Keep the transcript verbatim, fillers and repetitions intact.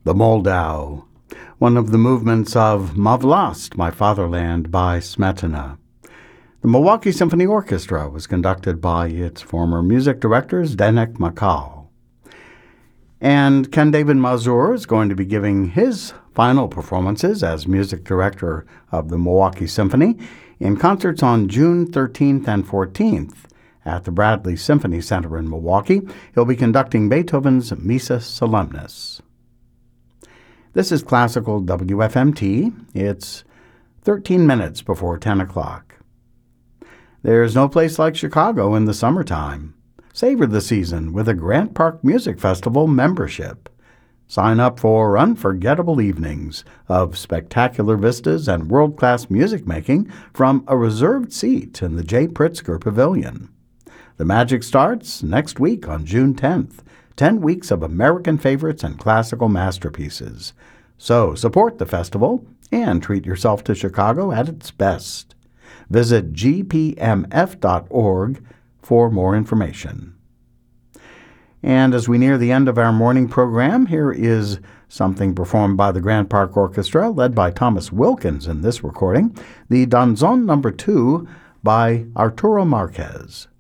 The Moldau, one of the movements of Mavlast, My Fatherland by Smetana. The Milwaukee Symphony Orchestra was conducted by its former music directors, Zdenek Makal. And Ken David Mazur is going to be giving his final performances as music director of the Milwaukee Symphony in concerts on June thirteenth and fourteenth at the Bradley Symphony Center in Milwaukee. He'll be conducting Beethoven's Missa Solemnis. This is Classical W F M T. It's thirteen minutes before ten o'clock. There's no place like Chicago in the summertime. Savor the season with a Grant Park Music Festival membership. Sign up for unforgettable evenings of spectacular vistas and world-class music making from a reserved seat in the Jay Pritzker Pavilion. The magic starts next week on June tenth. Ten weeks of American favorites and classical masterpieces. So support the festival and treat yourself to Chicago at its best. Visit g p m f dot org for more information. And as we near the end of our morning program, here is something performed by the Grant Park Orchestra, led by Thomas Wilkins in this recording, the Danzón number two by Arturo Marquez.